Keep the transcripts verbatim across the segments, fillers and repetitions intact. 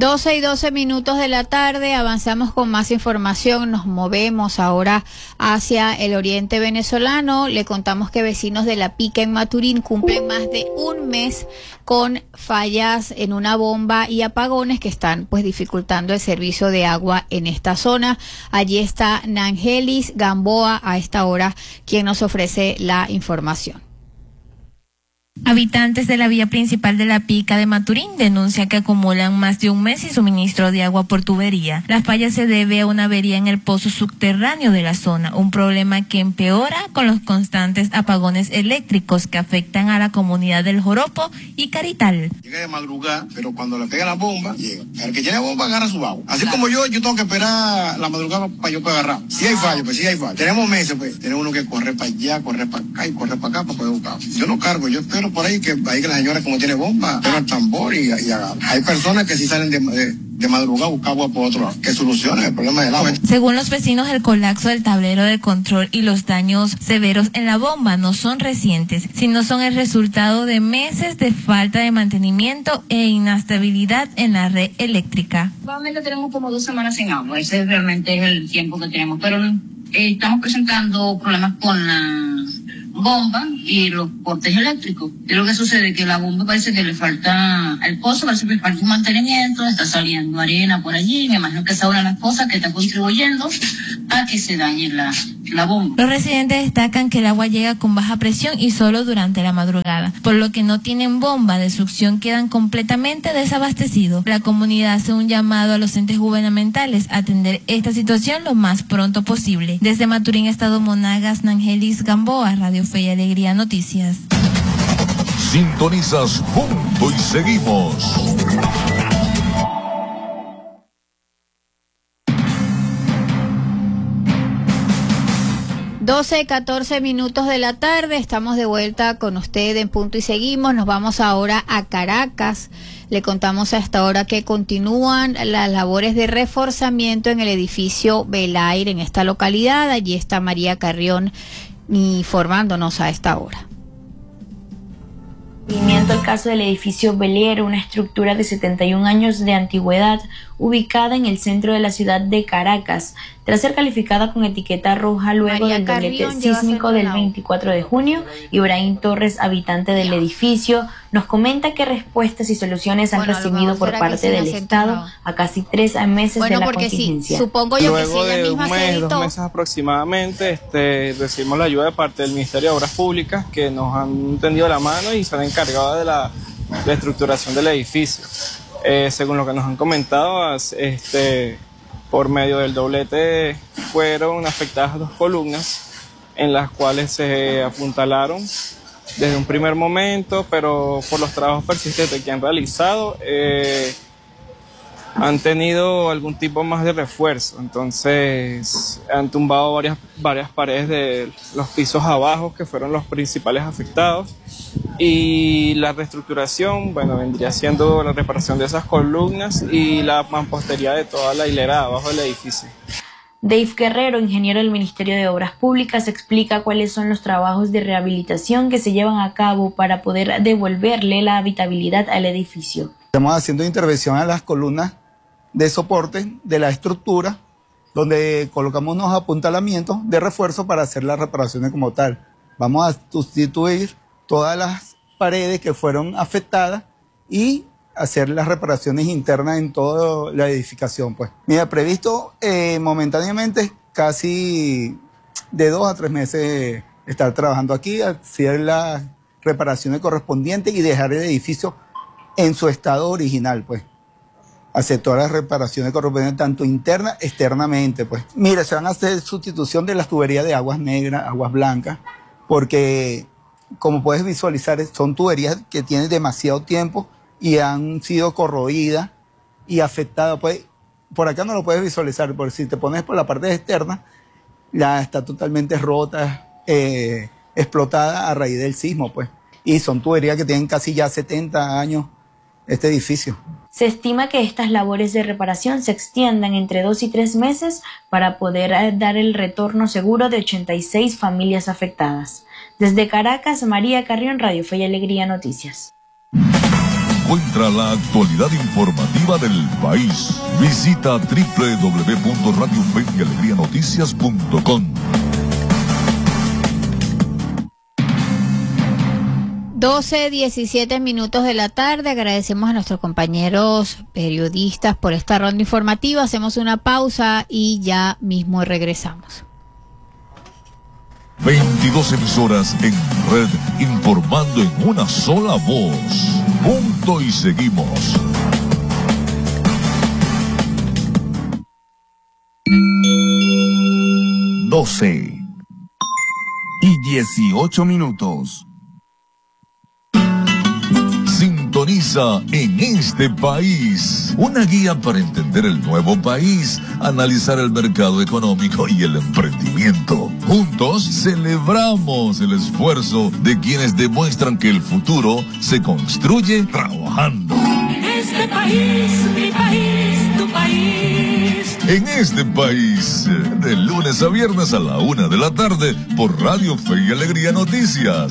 doce y doce minutos de la tarde, avanzamos con más información, nos movemos ahora hacia el oriente venezolano. Le contamos que vecinos de La Pica en Maturín cumplen más de un mes con fallas en una bomba y apagones que están pues dificultando el servicio de agua en esta zona. Allí está Nangelis Gamboa a esta hora quien nos ofrece la información. Habitantes de la vía principal de La Pica de Maturín denuncian que acumulan más de un mes sin suministro de agua por tubería. La falla se debe a una avería en el pozo subterráneo de la zona, un problema que empeora con los constantes apagones eléctricos que afectan a la comunidad del Joropo y Carital. Llega de madrugada, pero cuando le pega la bomba, llega. El que tiene bomba agarra su agua. Así como yo, yo tengo que esperar la madrugada para yo poder agarrar. Si hay fallo, pues si hay fallo. Tenemos meses, pues. Tenemos uno que correr para allá, correr para acá y correr para acá para poder buscar. Yo no cargo, yo espero por ahí que ahí que la señora como tiene bomba, pero el tambor y, y agarra. Hay personas que sí salen de, de, de madrugada a buscar agua por otro lado, que solucionen el problema del agua. Según los vecinos, el colapso del tablero de control y los daños severos en la bomba no son recientes, sino son el resultado de meses de falta de mantenimiento e inestabilidad en la red eléctrica. Probablemente tenemos como dos semanas sin agua, ese es realmente el tiempo que tenemos, pero eh, estamos presentando problemas con la bomba y los cortes eléctricos. Y lo que sucede es que la bomba parece que le falta, el pozo parece que le falta un mantenimiento, está saliendo arena por allí, me imagino que esa es una de las cosas que está contribuyendo a que se dañe la, la bomba. Los residentes destacan que el agua llega con baja presión y solo durante la madrugada, por lo que no tienen bomba de succión, quedan completamente desabastecidos. La comunidad hace un llamado a los entes gubernamentales a atender esta situación lo más pronto posible. Desde Maturín, Estado Monagas, Nangelis Gamboa, Radio Fe y Alegría Noticias. Sintonizas Junto y Seguimos. doce, catorce minutos de la tarde, estamos de vuelta con usted en Punto y Seguimos. Nos vamos ahora a Caracas. Le contamos a esta hora que continúan las labores de reforzamiento en el edificio Belair en esta localidad. Allí está María Carrión informándonos a esta hora. Seguimiento al caso del edificio Belair, una estructura de setenta y un años de antigüedad ubicada en el centro de la ciudad de Caracas, tras ser calificada con etiqueta roja luego María del doblete Carrión sísmico del veinticuatro de junio. Ibrahim Torres, habitante del edificio, nos comenta qué respuestas y soluciones han bueno, recibido por parte del Estado no. a casi tres meses bueno, de la porque contingencia. Sí, supongo yo Luego que sí, de misma un mes, editó. dos meses aproximadamente, este, recibimos la ayuda de parte del Ministerio de Obras Públicas, que nos han tendido la mano y se han encargado de la, la estructuración del edificio. Eh, según lo que nos han comentado, este, por medio del doblete fueron afectadas dos columnas en las cuales se apuntalaron desde un primer momento, pero por los trabajos persistentes que han realizado, eh, han tenido algún tipo más de refuerzo. Entonces han tumbado varias, varias paredes de los pisos abajo, que fueron los principales afectados, y la reestructuración, bueno, vendría siendo la reparación de esas columnas y la mampostería de toda la hilera de abajo del edificio. Dave Guerrero, ingeniero del Ministerio de Obras Públicas, explica cuáles son los trabajos de rehabilitación que se llevan a cabo para poder devolverle la habitabilidad al edificio. Estamos haciendo intervención a las columnas de soporte de la estructura, donde colocamos unos apuntalamientos de refuerzo para hacer las reparaciones como tal. Vamos a sustituir todas las paredes que fueron afectadas y hacer las reparaciones internas en toda la edificación, pues. Mira, previsto eh, momentáneamente casi de dos a tres meses estar trabajando aquí, hacer las reparaciones correspondientes y dejar el edificio en su estado original, pues. Hacer todas las reparaciones correspondientes, tanto interna, externamente, pues. Mira, se van a hacer sustitución de las tuberías de aguas negras, aguas blancas, porque, como puedes visualizar, son tuberías que tienen demasiado tiempo y han sido corroídas y afectadas. Pues, por acá no lo puedes visualizar, porque si te pones por la parte externa, ya está totalmente rota, eh, explotada a raíz del sismo, pues. Y son tuberías que tienen casi ya setenta años este edificio. Se estima que estas labores de reparación se extiendan entre dos y tres meses para poder dar el retorno seguro de ochenta y seis familias afectadas. Desde Caracas, María Carrión, Radio Fe y Alegría Noticias. encuentra la actualidad informativa del país. Visita doble u doble u doble u punto radio fe y alegría noticias punto com. doce, diecisiete minutos de la tarde. Agradecemos a nuestros compañeros periodistas por esta ronda informativa. Hacemos una pausa y ya mismo regresamos. veintidós emisoras en red informando en una sola voz. Punto y seguimos. doce y dieciocho minutos. Sintoniza En Este País, una guía para entender el nuevo país, analizar el mercado económico y el emprendimiento. Juntos celebramos el esfuerzo de quienes demuestran que el futuro se construye trabajando. En este país, mi país, tu país. En Este País, de lunes a viernes a la una de la tarde por Radio Fe y Alegría Noticias.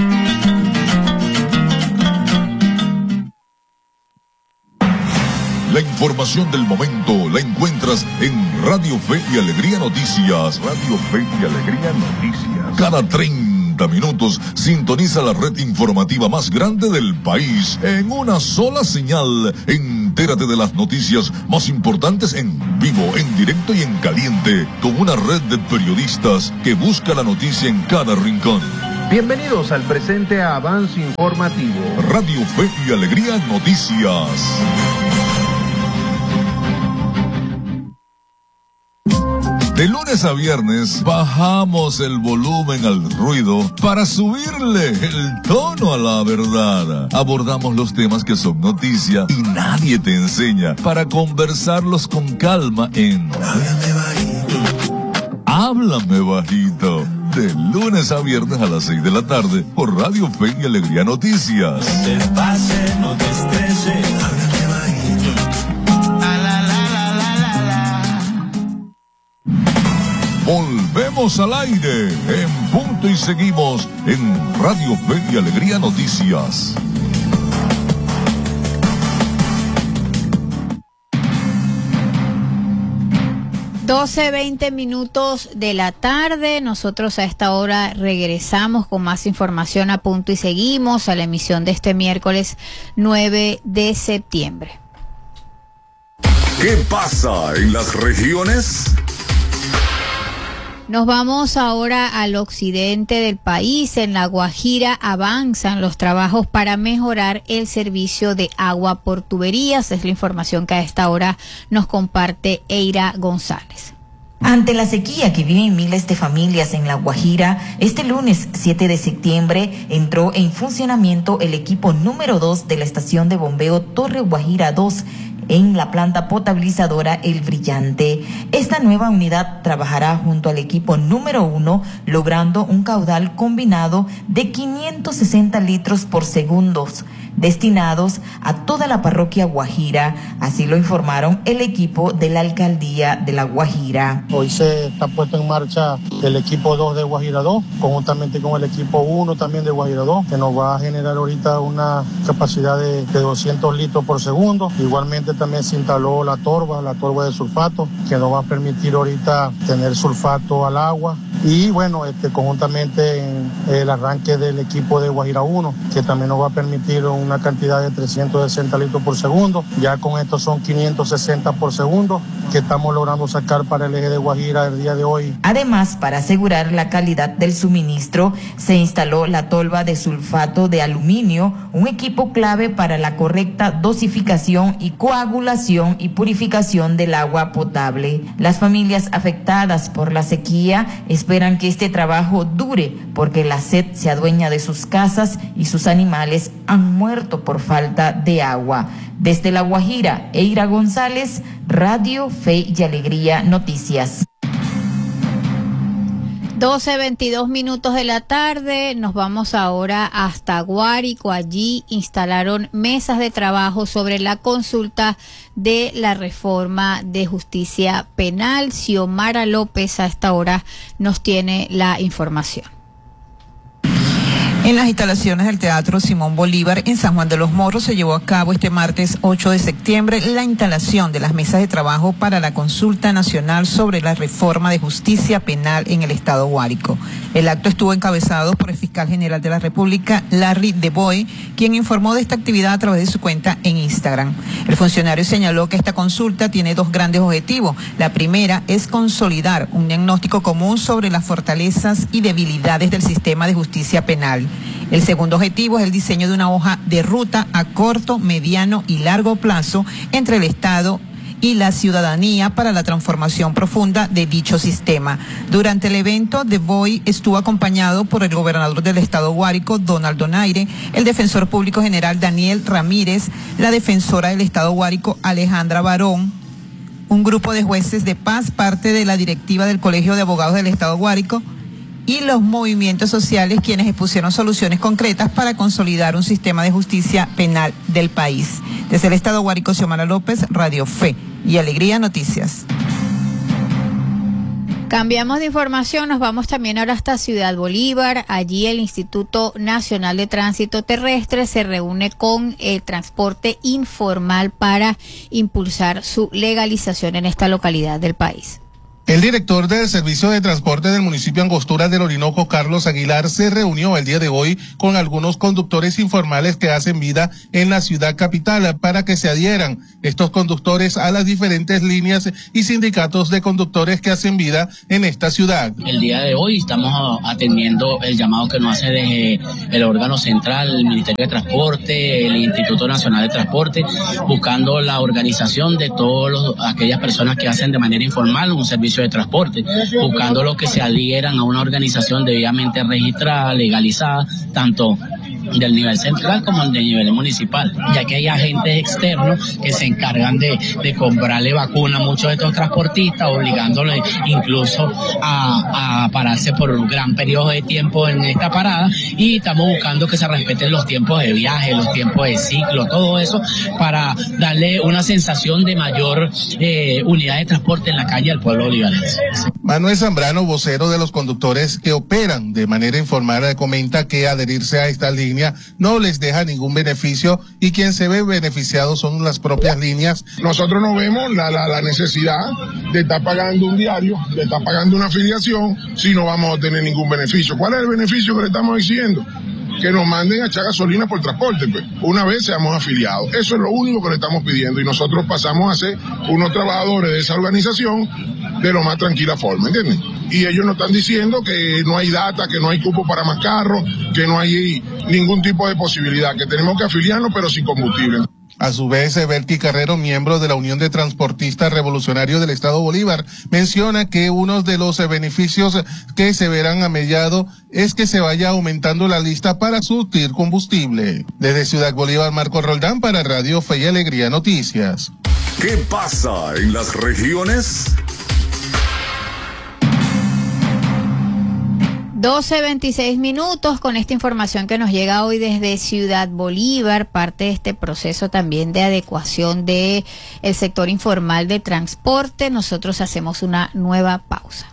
La información del momento la encuentras en Radio Fe y Alegría Noticias. Radio Fe y Alegría Noticias. Cada treinta minutos sintoniza la red informativa más grande del país en una sola señal. Entérate de las noticias más importantes en vivo, en directo y en caliente, con una red de periodistas que busca la noticia en cada rincón. Bienvenidos al presente avance informativo. Radio Fe y Alegría Noticias. De lunes a viernes bajamos el volumen al ruido para subirle el tono a la verdad. Abordamos los temas que son noticia y nadie te enseña para conversarlos con calma en Háblame Bajito. Háblame Bajito. De lunes a viernes a las seis de la tarde por Radio Fe y Alegría Noticias. No te pase, no te estreses. Háblame bajito. La, la, la, la, la, la, la. Volvemos al aire en punto y seguimos en Radio Fe y Alegría Noticias. doce, veinte minutos de la tarde. Nosotros a esta hora regresamos con más información a punto y seguimos a la emisión de este miércoles nueve de septiembre. ¿Qué pasa en las regiones? Nos vamos ahora al occidente del país. En La Guajira avanzan los trabajos para mejorar el servicio de agua por tuberías. Es la información que a esta hora nos comparte Eira González. Ante la sequía que viven miles de familias en La Guajira, este lunes siete de septiembre entró en funcionamiento el equipo número dos de la estación de bombeo Torre Guajira dos en la planta potabilizadora El Brillante. Esta nueva unidad trabajará junto al equipo número uno, logrando un caudal combinado de quinientos sesenta litros por segundo, destinados a toda la parroquia Guajira. Así lo informaron el equipo de la alcaldía de La Guajira. Hoy se está puesto en marcha el equipo dos de Guajira dos, conjuntamente con el equipo uno también de Guajira dos, que nos va a generar ahorita una capacidad de, de doscientos litros por segundo. Igualmente también se instaló la torba, la torba de sulfato, que nos va a permitir ahorita tener sulfato al agua. Y bueno, este, conjuntamente en el arranque del equipo de Guajira uno, que también nos va a permitir una cantidad de trescientos sesenta litros por segundo. Ya con esto son quinientos sesenta por segundo, que estamos logrando sacar para el eje de Guajira el día de hoy. Además, para asegurar la calidad del suministro, se instaló la tolva de sulfato de aluminio, un equipo clave para la correcta dosificación y coagulación y purificación del agua potable. Las familias afectadas por la sequía esperan que este trabajo dure, porque la sed se adueña de sus casas y sus animales han muerto por falta de agua. Desde La Guajira, Eira González, Radio Fe y Alegría Noticias. doce, veintidós minutos de la tarde. Nos vamos ahora hasta Guárico. Allí instalaron mesas de trabajo sobre la consulta de la reforma de justicia penal. Xiomara López a esta hora nos tiene la información. En las instalaciones del Teatro Simón Bolívar en San Juan de los Morros se llevó a cabo este martes ocho de septiembre la instalación de las mesas de trabajo para la consulta nacional sobre la reforma de justicia penal en el estado Guárico. El acto estuvo encabezado por el fiscal general de la República, Larry DeBoy, quien informó de esta actividad a través de su cuenta en Instagram. El funcionario señaló que esta consulta tiene dos grandes objetivos. La primera es consolidar un diagnóstico común sobre las fortalezas y debilidades del sistema de justicia penal. El segundo objetivo es el diseño de una hoja de ruta a corto, mediano y largo plazo entre el Estado y la ciudadanía para la transformación profunda de dicho sistema. Durante el evento, DeBoy estuvo acompañado por el gobernador del estado Guárico, Donald Donaire, el defensor público general Daniel Ramírez, la defensora del estado Guárico, Alejandra Barón, un grupo de jueces de paz, parte de la directiva del Colegio de Abogados del estado Guárico, y los movimientos sociales, quienes expusieron soluciones concretas para consolidar un sistema de justicia penal del país. Desde el estado Guárico, Xiomara López, Radio Fe y Alegría Noticias. Cambiamos de información, nos vamos también ahora hasta Ciudad Bolívar. Allí el Instituto Nacional de Tránsito Terrestre se reúne con el transporte informal para impulsar su legalización en esta localidad del país. El director del Servicio de Transporte del municipio Angostura del Orinoco, Carlos Aguilar, se reunió el día de hoy con algunos conductores informales que hacen vida en la ciudad capital para que se adhieran estos conductores a las diferentes líneas y sindicatos de conductores que hacen vida en esta ciudad. El día de hoy estamos atendiendo el llamado que nos hace desde el órgano central, el Ministerio de Transporte, el Instituto Nacional de Transporte, buscando la organización de todas aquellas personas que hacen de manera informal un servicio de transporte, buscando los que se adhieran a una organización debidamente registrada, legalizada, tanto del nivel central como del nivel municipal, ya que hay agentes externos que se encargan de, de comprarle vacuna a muchos de estos transportistas, obligándoles incluso a, a pararse por un gran periodo de tiempo en esta parada, y estamos buscando que se respeten los tiempos de viaje, los tiempos de ciclo, todo eso para darle una sensación de mayor eh, unidad de transporte en la calle al pueblo bolivarense. Manuel Zambrano, vocero de los conductores que operan de manera informal, comenta que adherirse a esta línea no les deja ningún beneficio y quien se ve beneficiado son las propias líneas. Nosotros no vemos la, la, la necesidad de estar pagando un diario, de estar pagando una afiliación, si no vamos a obtener ningún beneficio. ¿Cuál es el beneficio que le estamos diciendo? Que nos manden a echar gasolina por transporte, pues, una vez seamos afiliados. Eso es lo único que le estamos pidiendo y nosotros pasamos a ser unos trabajadores de esa organización de lo más tranquila forma, ¿entienden? Y ellos nos están diciendo que no hay data, que no hay cupo para más carros, que no hay ningún tipo de posibilidad, que tenemos que afiliarnos pero sin combustible. A su vez, Eberti Carrero, miembro de la Unión de Transportistas Revolucionarios del Estado Bolívar, menciona que uno de los beneficios que se verán a mediado es que se vaya aumentando la lista para surtir combustible. Desde Ciudad Bolívar, Marco Roldán para Radio Fe y Alegría Noticias. ¿Qué pasa en las regiones? doce veintiséis minutos con esta información que nos llega hoy desde Ciudad Bolívar, parte de este proceso también de adecuación de el sector informal de transporte. Nosotros hacemos una nueva pausa.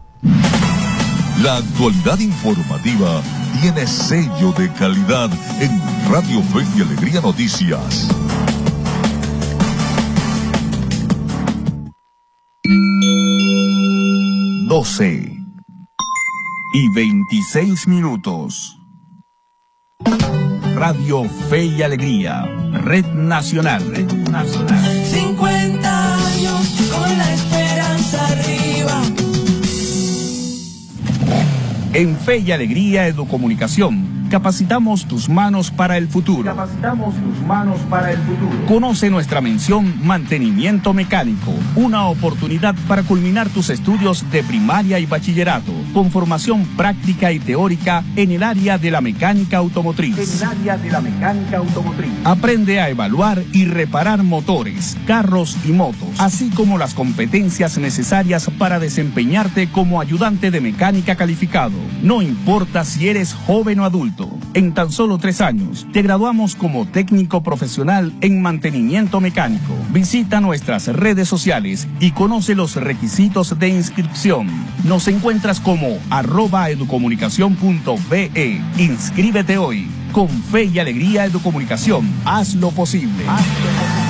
La actualidad informativa tiene sello de calidad en Radio Fe y Alegría Noticias. doce y veintiséis minutos. Radio Fe y Alegría, Red Nacional. Red Nacional. cincuenta años con la esperanza arriba. En Fe y Alegría Educomunicación, capacitamos tus manos para el futuro. Capacitamos tus manos para el futuro. Conoce nuestra mención Mantenimiento Mecánico, una oportunidad para culminar tus estudios de primaria y bachillerato, con formación práctica y teórica en el área de la mecánica automotriz. En el área de la mecánica automotriz. Aprende a evaluar y reparar motores, carros y motos, así como las competencias necesarias para desempeñarte como ayudante de mecánica calificado. No importa si eres joven o adulto, En tan solo tres años, te graduamos como técnico profesional en mantenimiento mecánico. Visita nuestras redes sociales y conoce los requisitos de inscripción. Nos encuentras como arroba educomunicación punto be. Inscríbete hoy. Con fe y alegría Educomunicación. Haz lo posible. Haz lo posible.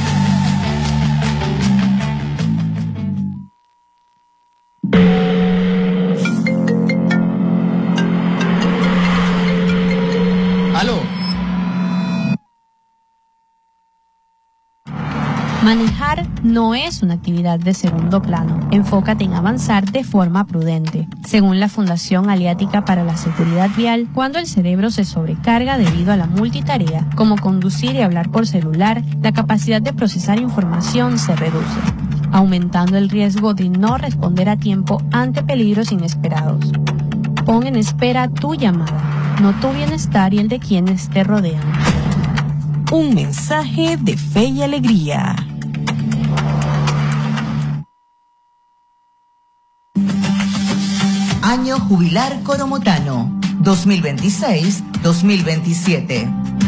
Manejar no es una actividad de segundo plano. Enfócate en avanzar de forma prudente. Según la Fundación Aliática para la Seguridad Vial, cuando el cerebro se sobrecarga debido a la multitarea, como conducir y hablar por celular, la capacidad de procesar información se reduce, aumentando el riesgo de no responder a tiempo ante peligros inesperados. Pon en espera tu llamada, no tu bienestar y el de quienes te rodean. Un mensaje de fe y alegría. Año Jubilar Coromotano, dos mil veintiséis dos mil veintisiete.